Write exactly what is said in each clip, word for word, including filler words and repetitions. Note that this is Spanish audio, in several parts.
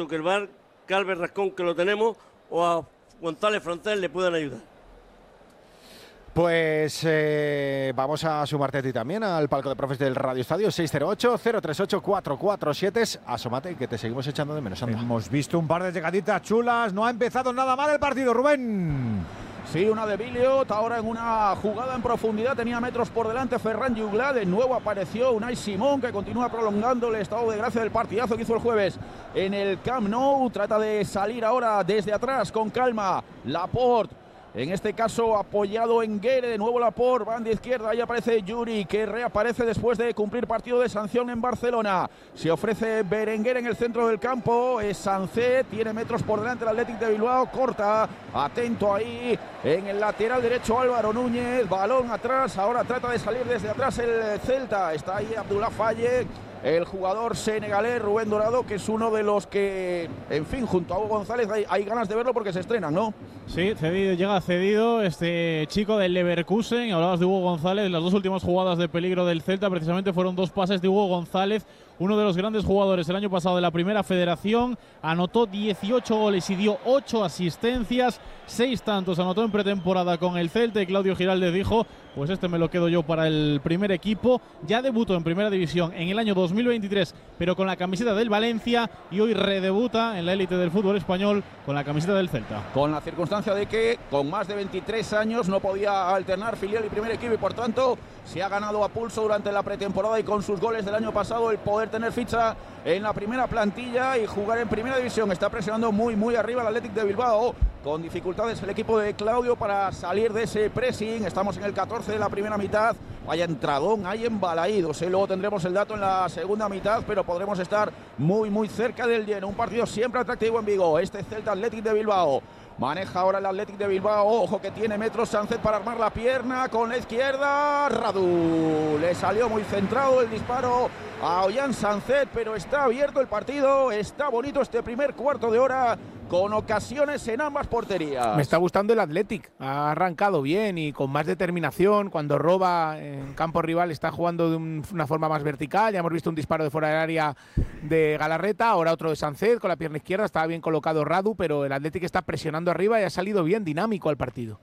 tú que el bar, Calver Rascón, que lo tenemos, o a González Francés le puedan ayudar. Pues eh, vamos a sumarte a ti también al palco de profes del Radio Estadio, seis cero ocho, cero tres ocho, cuatro cuatro siete. Asómate, que te seguimos echando de menos. Anda. Hemos visto un par de llegaditas chulas, no ha empezado nada mal el partido, Rubén. Sí, una de Biliot, ahora en una jugada en profundidad, tenía metros por delante Ferran Juglar, de nuevo apareció Unai Simón, que continúa prolongando el estado de gracia del partidazo que hizo el jueves en el Camp Nou, trata de salir ahora desde atrás con calma, Laporte, en este caso apoyado en Gueye, de nuevo Laporte, banda izquierda, ahí aparece Yuri, que reaparece después de cumplir partido de sanción en Barcelona. Se ofrece Berenguer en el centro del campo, es Sancet, tiene metros por delante el Athletic de Bilbao, corta, atento ahí, en el lateral derecho Álvaro Núñez, balón atrás, ahora trata de salir desde atrás el Celta, está ahí Abdullah Faye, el jugador senegalés Rubén Dorado, que es uno de los que, en fin, junto a Hugo González hay, hay ganas de verlo porque se estrenan, ¿no? Sí, cedido, llega cedido este chico del Leverkusen. Hablabas de Hugo González, las dos últimas jugadas de peligro del Celta precisamente fueron dos pases de Hugo González, uno de los grandes jugadores el año pasado de la Primera Federación, anotó dieciocho goles y dio ocho asistencias, seis tantos anotó en pretemporada con el Celta, y Claudio Giraldez dijo, pues este me lo quedo yo para el primer equipo. Ya debutó en Primera División en el año dos mil veintitrés, pero con la camiseta del Valencia, y hoy redebuta en la élite del fútbol español con la camiseta del Celta. Con la circunstancia de que con más de veintitrés años no podía alternar filial y primer equipo, y por tanto se ha ganado a pulso durante la pretemporada y con sus goles del año pasado el poder tener ficha en la primera plantilla y jugar en Primera División. Está presionando muy muy arriba el Athletic de Bilbao, con dificultades el equipo de Claudio para salir de ese pressing. Estamos en el catorce de la primera mitad, vaya entradón, hay embalaídos, ¿eh? Luego tendremos el dato en la segunda mitad, pero podremos estar muy muy cerca del lleno. Un partido siempre atractivo en Vigo, este Celta Athletic de Bilbao. Maneja ahora el Athletic de Bilbao, ojo que tiene metros Sancet para armar la pierna, con la izquierda, Radu, le salió muy centrado el disparo a Ollán Sancet, pero está abierto el partido, está bonito este primer cuarto de hora, con ocasiones en ambas porterías. Me está gustando el Athletic, ha arrancado bien y con más determinación. Cuando roba en campo rival está jugando de un, una forma más vertical. Ya hemos visto un disparo de fuera del área de Galarreta, ahora otro de Sancet con la pierna izquierda, estaba bien colocado Radu, pero el Athletic está presionando arriba y ha salido bien dinámico al partido.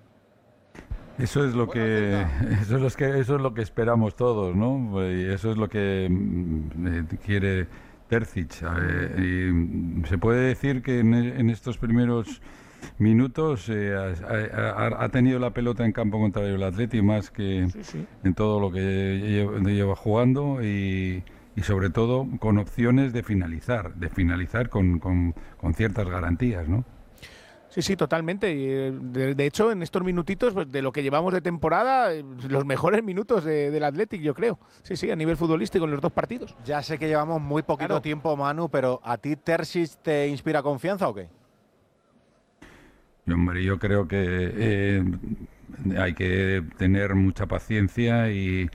Eso es lo que eso es lo que eso es lo que esperamos todos, ¿no? Y eso es lo que eh, quiere Terzic. Eh, y se puede decir que en, en estos primeros minutos eh, ha, ha, ha tenido la pelota en campo contrario el Atleti más que sí, sí. en todo lo que lleva, lleva jugando y, y sobre todo con opciones de finalizar, de finalizar con, con, con ciertas garantías, ¿no? Sí, sí, totalmente. De, de hecho, en estos minutitos, pues, de lo que llevamos de temporada, los mejores minutos de, del Athletic, yo creo. Sí, sí, a nivel futbolístico en los dos partidos. Ya sé que llevamos muy poquito claro. tiempo, Manu, pero ¿a ti Terzic te inspira confianza o qué? Hombre, yo creo que eh, hay que tener mucha paciencia y,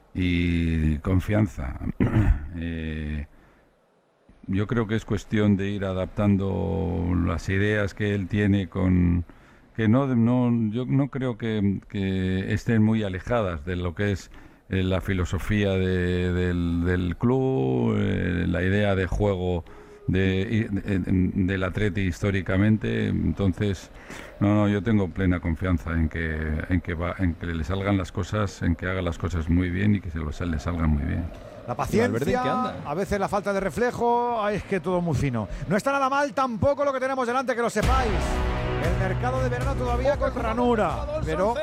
y confianza. eh, Yo creo que es cuestión de ir adaptando las ideas que él tiene con que no no yo no creo que, que estén muy alejadas de lo que es eh, la filosofía de, del, del club, eh, la idea de juego de, de, del Atleti históricamente. Entonces no no yo tengo plena confianza en que en que va en que le salgan las cosas, en que haga las cosas muy bien y que se le salgan muy bien. La paciencia, a veces la falta de reflejo, ay, es que todo muy fino. No está nada mal tampoco lo que tenemos delante, que lo sepáis. El mercado de verano todavía con ranura, pero...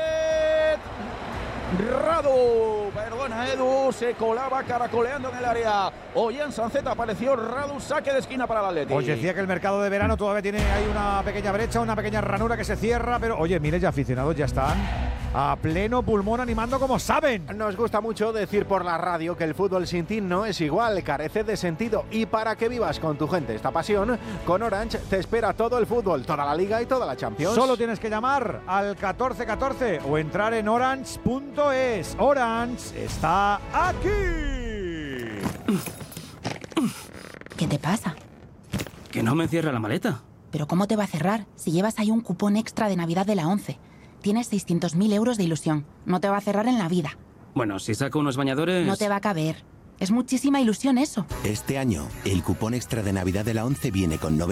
Radu, perdona Edu, se colaba caracoleando en el área. Ollán Sancet apareció, Radu, saque de esquina para el Atleti. Os decía que el mercado de verano todavía tiene ahí una pequeña brecha, una pequeña ranura que se cierra, pero oye, miles de aficionados ya están a pleno pulmón animando como saben. Nos gusta mucho decir por la radio que el fútbol sin ti no es igual, carece de sentido. Y para que vivas con tu gente esta pasión, con Orange te espera todo el fútbol, toda la Liga y toda la Champions. Solo tienes que llamar al catorce catorce o entrar en orange punto es. Orange está aquí. ¿Qué te pasa? Que no me cierra la maleta. ¿Pero cómo te va a cerrar si llevas ahí un cupón extra de Navidad de la ONCE? Tienes seiscientos mil euros de ilusión. No te va a cerrar en la vida. Bueno, si saco unos bañadores... No te va a caber. Es muchísima ilusión eso. Este año, el cupón extra de Navidad de la ONCE viene con